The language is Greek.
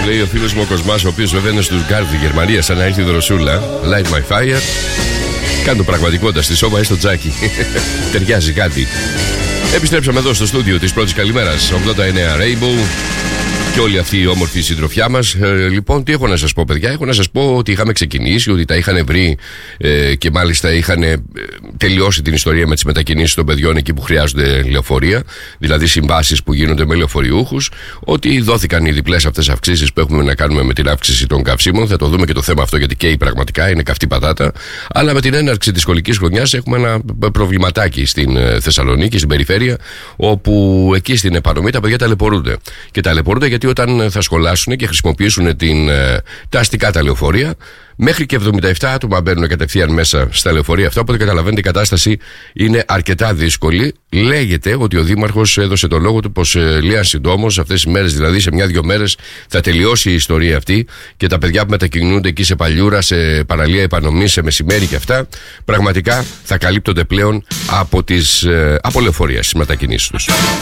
λέει ο φίλος μου ο Κοσμάς, ο οποίος βέβαια είναι στους Γκάρδι, Γερμανία, σαν να έρθει η δροσούλα. Light my fire. Κάνει το πραγματικότητα στη σώμα ή στο τζάκι. Ταιριάζει κάτι. Επιστρέψαμε εδώ στο στούντιο της πρώτης καλημέρας 89 Rainbow και όλη αυτή η όμορφη συντροφιά μας. Λοιπόν, τι έχω να σας πω, παιδιά? Έχω να σας πω ότι είχαμε ξεκινήσει, ότι τα είχαν βρει και μάλιστα είχαν τελειώσει την ιστορία με τις μετακινήσεις των παιδιών εκεί που χρειάζονται λεωφορεία, δηλαδή συμβάσεις που γίνονται με λεωφοριούχους, ότι δόθηκαν οι διπλές αυτές αυξήσεις που έχουμε να κάνουμε με την αύξηση των καυσίμων. Θα το δούμε και το θέμα αυτό, γιατί καίει πραγματικά, είναι καυτή πατάτα. Αλλά με την έναρξη της σχολικής χρονιάς έχουμε ένα προβληματάκι στην Θεσσαλονίκη, στην περιφέρεια, όπου εκεί στην Επανομή τα παιδιά ταλαιπωρούνται. Και ταλαιπωρούνται γιατί όταν θα σχολάσουν και χρησιμοποιήσουν τα αστικά τα λεωφορεία, μέχρι και 77 άτομα μπαίνουν κατευθείαν μέσα στα λεωφορεία αυτά. Οπότε καταλαβαίνετε, η κατάσταση είναι αρκετά δύσκολη. Λέγεται ότι ο Δήμαρχος έδωσε το λόγο του πως λίγαν συντόμως, αυτές τις μέρες, δηλαδή σε 1-2 μέρες, θα τελειώσει η ιστορία αυτή και τα παιδιά που μετακινούνται εκεί σε Παλιούρα, σε παραλία Επανομή, σε μεσημέρι και αυτά, πραγματικά θα καλύπτονται πλέον από λεωφορεία στις μετακινήσεις τους.